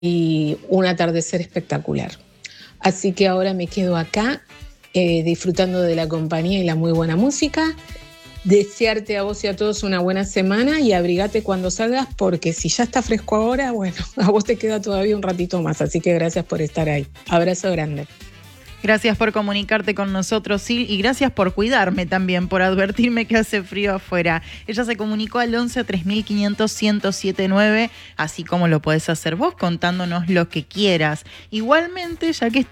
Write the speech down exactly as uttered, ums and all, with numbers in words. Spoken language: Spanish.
y un atardecer espectacular. Así que ahora me quedo acá eh, disfrutando de la compañía y la muy buena música. Desearte a vos y a todos una buena semana y abrigate cuando salgas, porque si ya está fresco ahora, bueno, a vos te queda todavía un ratito más, así que gracias por estar ahí. Abrazo grande. Gracias por comunicarte con nosotros, Sil, y gracias por cuidarme también, por advertirme que hace frío afuera. Ella se comunicó al once tres mil quinientos ciento setenta y nueve, así como lo podés hacer vos contándonos lo que quieras. Igualmente, ya que está